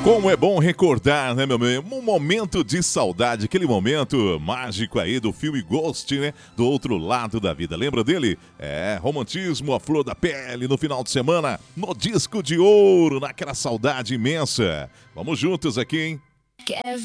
Como é bom recordar, né, meu amigo? Um momento de saudade, aquele momento mágico aí do filme Ghost, né? Do outro lado da vida. Lembra dele? É, romantismo, a flor da pele no final de semana, no disco de ouro, naquela saudade imensa. Vamos juntos aqui, hein?